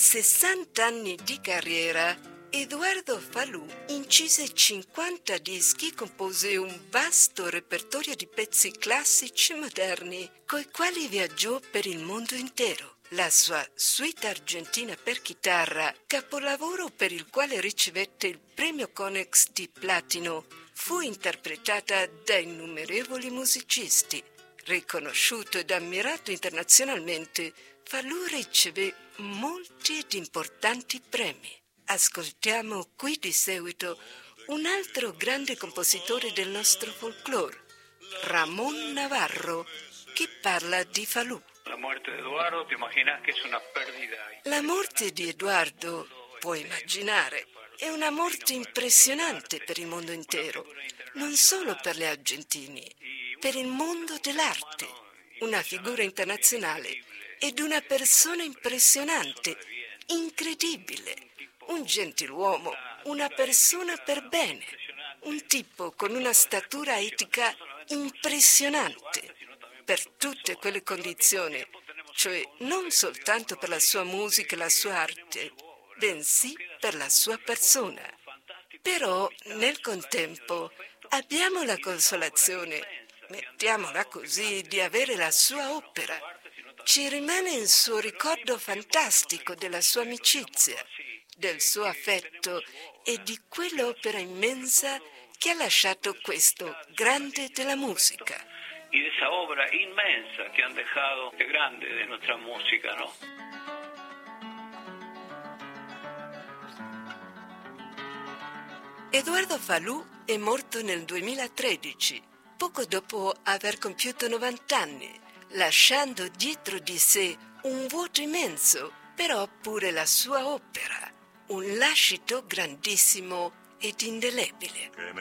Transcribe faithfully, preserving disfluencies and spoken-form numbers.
sessanta anni di carriera, Edoardo Falù incise cinquanta dischi, compose un vasto repertorio di pezzi classici moderni, coi quali viaggiò per il mondo intero. La sua suite argentina per chitarra, capolavoro per il quale ricevette il premio Konex di platino, fu interpretata da innumerevoli musicisti. Riconosciuto ed ammirato internazionalmente, Falù riceve molti ed importanti premi. Ascoltiamo qui di seguito un altro grande compositore del nostro folklore, Ramón Navarro, che parla di Falù. La morte di Eduardo, ti immagini che è una perdita. La morte di Edoardo, puoi immaginare, è una morte impressionante per il mondo intero, non solo per gli argentini, per il mondo dell'arte, una figura internazionale ed una persona impressionante, incredibile, un gentiluomo, una persona per bene, un tipo con una statura etica impressionante, per tutte quelle condizioni, cioè non soltanto per la sua musica e la sua arte, bensì per la sua persona. Però, nel contempo, abbiamo la consolazione, mettiamola così, di avere la sua opera. Ci rimane il suo ricordo fantastico della sua amicizia, del suo affetto e di quell'opera immensa che ha lasciato questo grande della musica. Y de esa obra inmensa que han dejado de grande de nuestra música, ¿no? Edoardo Falù è morto nel duemilatredici, poco dopo aver compiuto novanta anni, lasciando dietro di sé un vuoto immenso, però pure la sua opera, un lascito grandissimo ed indelebile.